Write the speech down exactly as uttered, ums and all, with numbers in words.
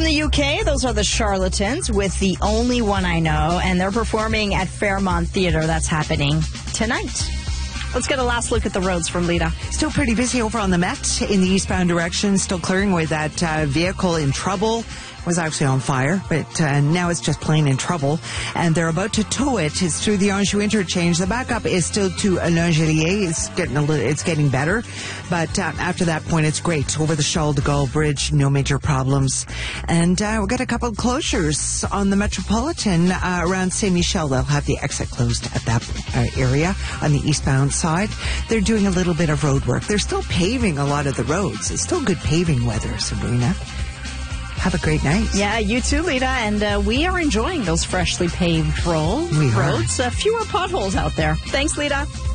From the U K, those are the Charlatans with The Only One I Know, and they're performing at Fairmont Theatre. That's happening tonight. Let's get a last look at the roads from Lita. Still pretty busy over on the Met in the eastbound direction. Still clearing with that uh, vehicle in trouble. Was actually on fire, but uh, now it's just plain in trouble. And they're about to tow it. It's through the Anjou interchange. The backup is still to Langelier. It's getting a little, it's getting better. But uh, after that point, it's great. Over the Charles de Gaulle Bridge, no major problems. And uh, we've got a couple of closures on the Metropolitan uh, around Saint Michel. They'll have the exit closed at that uh, area on the eastbound side. They're doing a little bit of road work. They're still paving a lot of the roads. It's still good paving weather, Sabrina. Have a great night. Yeah, you too, Lita. And uh, we are enjoying those freshly paved roll- we roads. Uh, fewer potholes out there. Thanks, Lita.